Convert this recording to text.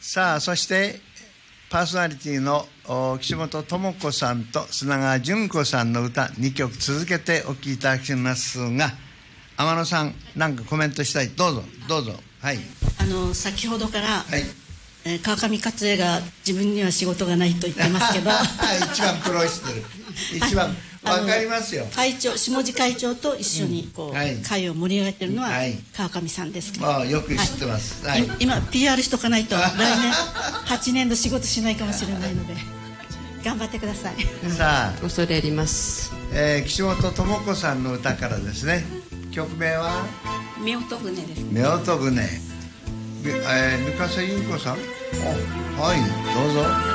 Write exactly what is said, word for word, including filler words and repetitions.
さあ、そしてパーソナリティの岸本智子さんと砂川純子さんの歌にきょく続けてお聴きいただきますが、天野さん、何かコメントしたい。どうぞどうぞ。はい、 あの先ほどから、 はい、 えー、川上克恵が自分には仕事がないと言ってますけど一番苦労してる一番わかりますよ。 会長、下地会長と一緒にこう、うん、はい、会を盛り上げてるのは川上さんですけど、 はい、よく知ってます、はいはい、 今 ピーアール しとかないと来年はちねんど仕事しないかもしれないので頑張ってください。 さあ、 恐れ入ります、 えー、岸本智子さんの歌からですね。曲名は夫婦船です。 夫婦船、えー、三笠由美子さん、はい、どうぞ。